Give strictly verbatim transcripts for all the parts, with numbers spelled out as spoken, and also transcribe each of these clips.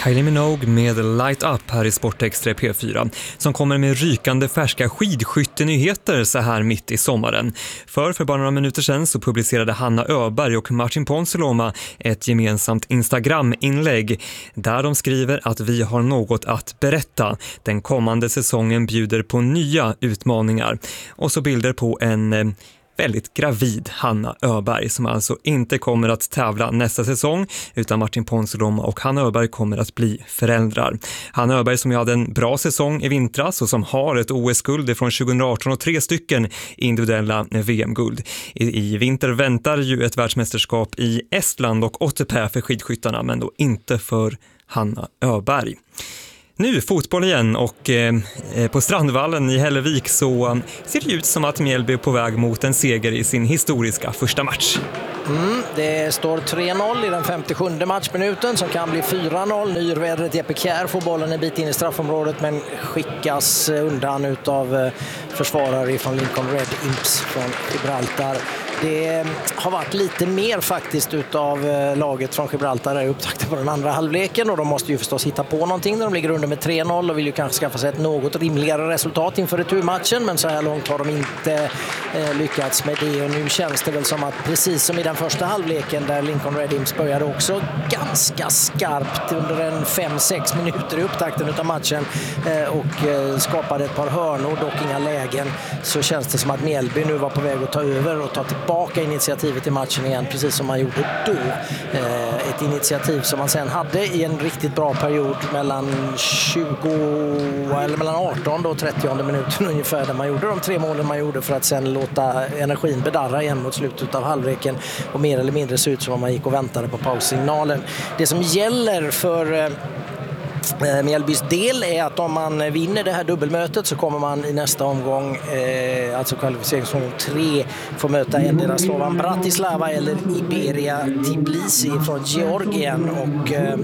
Kylie Minogue med Light Up här i Sportextra P fyra som kommer med rykande färska skidskyttenyheter så här mitt i sommaren. För för bara några minuter sedan så publicerade Hanna Öberg och Martin Ponsiluoma ett gemensamt Instagram-inlägg där de skriver att vi har något att berätta. Den kommande säsongen bjuder på nya utmaningar. Och så bilder på en väldigt gravid Hanna Öberg som alltså inte kommer att tävla nästa säsong utan Martin Ponsiluoma och Hanna Öberg kommer att bli föräldrar. Hanna Öberg som ju hade en bra säsong i vintras och som har ett O S-guld från tjugoarton och tre stycken individuella V M-guld. I, I vinter väntar ju ett världsmästerskap i Estland och Otepää för skidskyttarna men då inte för Hanna Öberg. Nu fotboll igen och eh, på Strandvallen i Hällevik så ser det ut som att Mjällby är på väg mot en seger i sin historiska första match. Mm, det står tre noll i den femtiosjunde matchminuten som kan bli fyra noll. Nyrvädret Jeppe Kjær får bollen en bit in i straffområdet men skickas undan utav försvarare från Lincoln Red Imps från Gibraltar. Det har varit lite mer faktiskt utav laget från Gibraltar i upptakten på den andra halvleken och de måste ju förstås hitta på någonting när de ligger under med tre noll och vill ju kanske skaffa sig ett något rimligare resultat inför returmatchen men så här långt har de inte eh, lyckats med det och nu känns det väl som att precis som i den första halvleken där Lincoln Red Imps började också ganska skarpt under en fem sex minuter i upptakten utav matchen eh, och eh, skapade ett par hörnor, dock inga lägen, så känns det som att Mjällby nu var på väg att ta över och ta tillbaka baka initiativet i matchen igen precis som man gjorde då. Eh, ett initiativ som man sen hade i en riktigt bra period mellan tjugo eller mellan arton och trettio minuten ungefär där man gjorde de tre målen man gjorde för att sen låta energin bedarra igen mot slutet av halvleken och mer eller mindre se ut som om man gick och väntade på paussignalen. Det som gäller för eh, Mjällbys del är att om man vinner det här dubbelmötet så kommer man i nästa omgång, eh, alltså kvalificeringsomgång tre, få möta endera Slovan Bratislava eller Iberia Tbilisi från Georgien och eh,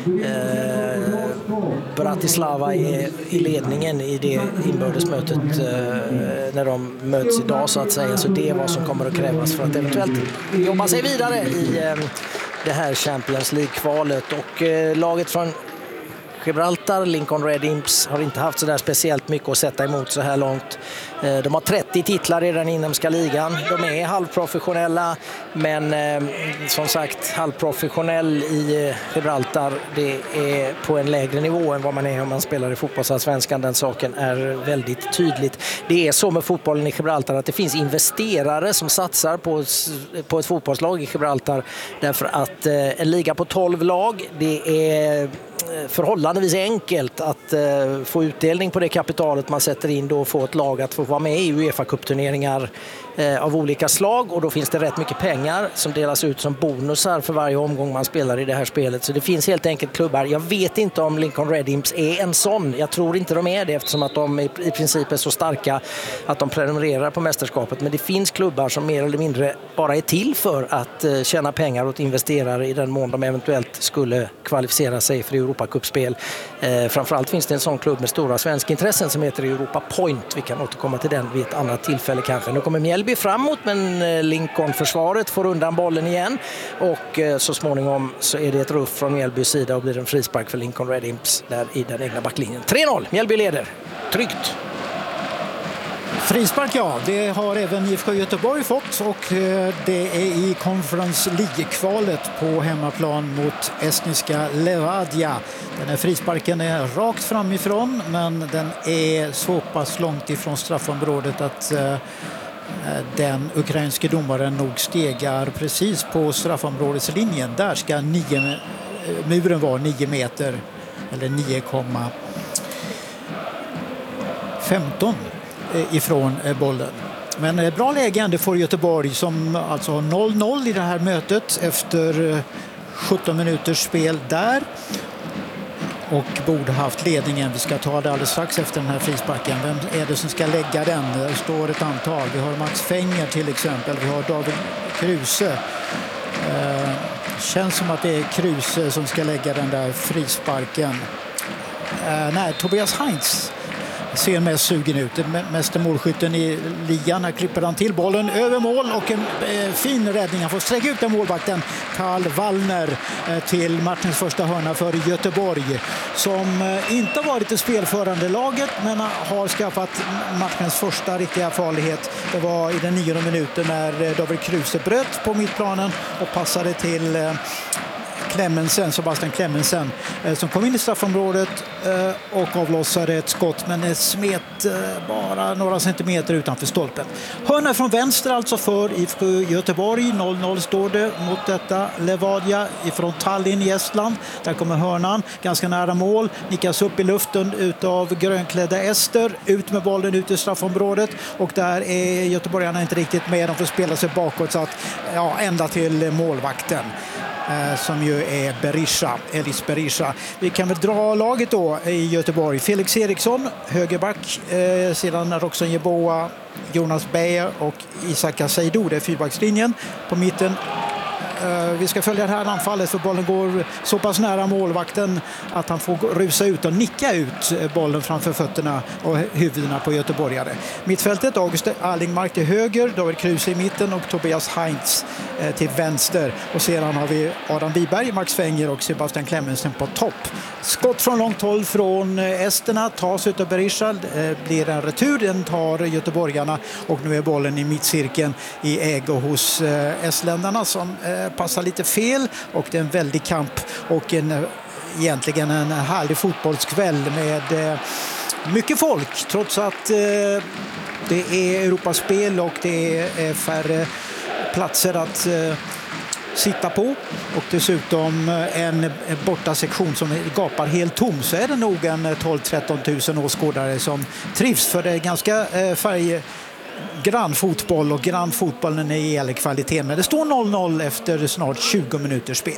Bratislava är i ledningen i det inbördesmötet eh, när de möts idag så att säga, så det är vad som kommer att krävas för att eventuellt jobba sig vidare i eh, det här Champions League-kvalet och eh, laget från Gibraltar, Lincoln Red Imps, har inte haft så där speciellt mycket att sätta emot så här långt. De har trettio titlar i den inhemska ligan. De är halvprofessionella, men eh, som sagt, halvprofessionell i Gibraltar, det är på en lägre nivå än vad man är om man spelar i fotbollsallsvenskan. Den saken är väldigt tydligt. Det är så med fotbollen i Gibraltar att det finns investerare som satsar på, på ett fotbollslag i Gibraltar därför att eh, en liga på tolv lag, det är förhållandevis enkelt att uh, få utdelning på det kapitalet man sätter in då och få ett lag att få vara med i UEFA-cupturneringar uh, av olika slag och då finns det rätt mycket pengar som delas ut som bonusar för varje omgång man spelar i det här spelet. Så det finns helt enkelt klubbar. Jag vet inte om Lincoln Red Imps är en sån. Jag tror inte de är det eftersom att de i, i princip är så starka att de prenumererar på mästerskapet. Men det finns klubbar som mer eller mindre bara är till för att uh, tjäna pengar åt investerare i den mån de eventuellt skulle kvalificera sig för Europacupspel. Eh, framförallt finns det en sån klubb med stora svenska intressen som heter Europa Point. Vi kan återkomma till den vid ett annat tillfälle kanske. Nu kommer Mjällby framåt men eh, Lincoln-försvaret får undan bollen igen och eh, så småningom så är det ett ruff från Mjällbys sida och blir en frispark för Lincoln Red Imps där i den egna backlinjen. tre noll, Mjällby leder. Tryggt. Frispark, ja, det har även I F K Göteborg fått och det är i Conference League-kvalet på hemmaplan mot estniska Levadia. Den här frisparken är rakt framifrån men den är så pass långt ifrån straffområdet att eh, den ukrainske domaren nog stegar precis på straffområdeslinjen. Där ska nio, muren vara nio meter eller nio komma femton ifrån bollen. Men bra läge ändå för Göteborg som alltså har noll noll i det här mötet efter sjutton minuters spel där och borde haft ledningen. Vi ska ta det alldeles strax efter den här frisparken. Vem är det som ska lägga den? Det står ett antal. Vi har Max Fenger till exempel. Vi har David Kruse. Eh, känns som att det är Kruse som ska lägga den där frisparken. Eh, nej, Tobias Heinz ser mest sugen ut. Mest målskytten i ligan. Här klipper han till bollen över mål och en eh, fin räddning. Han får sträcka ut den målvakten Karl Wallner eh, till matchens första hörna för Göteborg, som eh, inte har varit i spelförande laget men har skaffat matchens första riktiga farlighet. Det var i den nionde minuten när eh, David Kruse bröt på mittplanen och passade till eh, Klemmensen, Sebastian Klemmensen, eh, som kom in i straffområdet eh, och avlossade ett skott, men det smet eh, bara några centimeter utanför stolpen. Hörna från vänster alltså för I F K Göteborg. noll noll står det mot detta Levadia ifrån Tallinn i Estland. Där kommer hörnan ganska nära mål, nickas upp i luften utav grönklädda Ester, ut med bollen ut i straffområdet, och där är göteborgarna inte riktigt med. De får spela sig bakåt så att, ja, ända till målvakten som ju är Berisha, Elis Berisha. Vi kan väl dra laget då i Göteborg. Felix Eriksson, högerback, eh, sedan Roxon Jeboa, Jonas Beijer och Isak Seydou, det är fyrbackslinjen. På mitten vi ska följa det här anfallet, för bollen går så pass nära målvakten att han får rusa ut och nicka ut bollen framför fötterna och huvudena på göteborgare. Mittfältet, August Allingmark till höger, David Kruse i mitten och Tobias Heinz till vänster. Och sedan har vi Adam Wiberg, Max Fenger och Sebastian Klemmensen på topp. Skott från långt håll från esterna tas ut av Berisha, blir en retur, den tar göteborgarna, och nu är bollen i mittcirkeln i ägo hos estländarna som passar lite fel, och det är en väldig kamp och en, egentligen en härlig fotbollskväll med mycket folk, trots att det är Europaspel och det är färre platser att sitta på, och dessutom en borta sektion som gapar helt tom, så är det nog en tolv tretton tusen åskådare som trivs, för det är ganska färg grann fotboll, och grann fotbollen är i hela kvaliteten. Men det står noll noll efter snart tjugo minuters spel.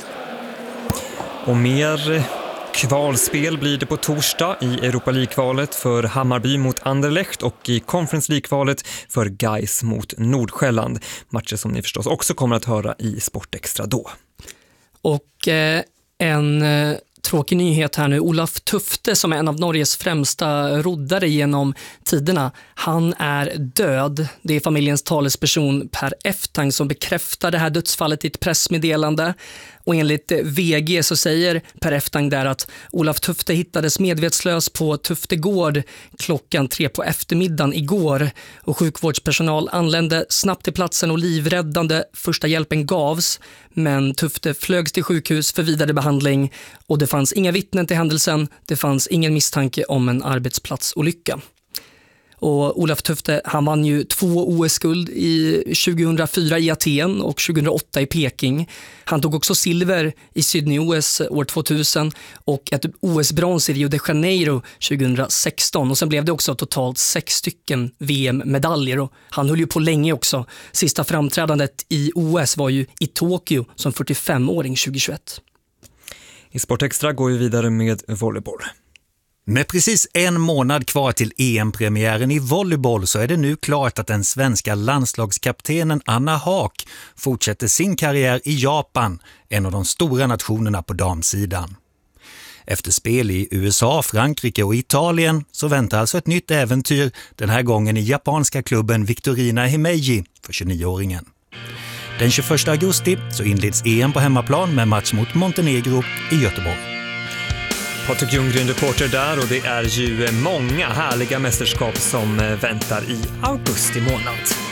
Och mer kvalspel blir det på torsdag i Europa League-kvalet för Hammarby mot Anderlecht och i Conference League-kvalet för Gais mot Nordsjälland. Matcher som ni förstås också kommer att höra i Sportextra då. Och eh, en... Eh... tråkig nyhet här nu. Olaf Tufte, som är en av Norges främsta roddare genom tiderna, han är död. Det är familjens talesperson Per Eftang som bekräftar det här dödsfallet i ett pressmeddelande. Och enligt V G så säger Per Eftang där att Olaf Tufte hittades medvetslös på Tuftegård klockan tre på eftermiddagen igår. Och sjukvårdspersonal anlände snabbt till platsen och livräddande första hjälpen gavs. Men Tufte flögs till sjukhus för vidare behandling, och det fanns inga vittnen till händelsen. Det fanns ingen misstanke om en arbetsplatsolycka. Och Olaf Tufte, han vann ju två O S-guld i tjugohundrafyra i Aten och tjugohundraåtta i Peking. Han tog också silver i Sydney-O S år tvåtusen och ett O S-brons i Rio de Janeiro tjugohundrasexton. Och sen blev det också totalt sex stycken V M-medaljer, och han höll ju på länge också. Sista framträdandet i O S var ju i Tokyo som fyrtiofemåring tjugohundratjugoett. I Sportextra går vi vidare med volleyboll. Med precis en månad kvar till E M-premiären i volleyboll så är det nu klart att den svenska landslagskaptenen Anna Haak fortsätter sin karriär i Japan, en av de stora nationerna på damsidan. Efter spel i U S A, Frankrike och Italien så väntar alltså ett nytt äventyr, den här gången i japanska klubben Victorina Himeji för tjugonioåringen. Den tjugoförsta augusti så inleds E M på hemmaplan med match mot Montenegro i Göteborg. Patrik Ljunggren, reporter där, och det är ju många härliga mästerskap som väntar i augusti månad.